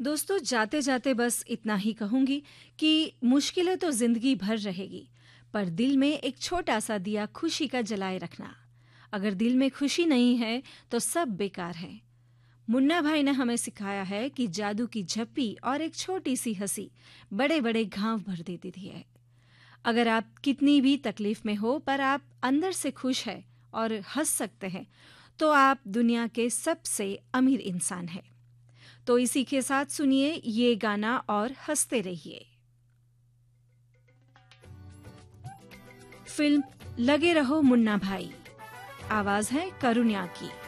दोस्तों, जाते जाते बस इतना ही कहूंगी कि मुश्किलें तो जिंदगी भर रहेगी, पर दिल में एक छोटा सा दिया खुशी का जलाए रखना। अगर दिल में खुशी नहीं है तो सब बेकार है। मुन्ना भाई ने हमें सिखाया है कि जादू की झप्पी और एक छोटी सी हंसी बड़े बड़े घाव भर देती है। अगर आप कितनी भी तकलीफ में हो पर आप अंदर से खुश है और हंस सकते हैं, तो आप दुनिया के सबसे अमीर इंसान हैं। तो इसी के साथ सुनिए ये गाना और हंसते रहिए। फिल्म लगे रहो मुन्ना भाई, आवाज है करुणा की।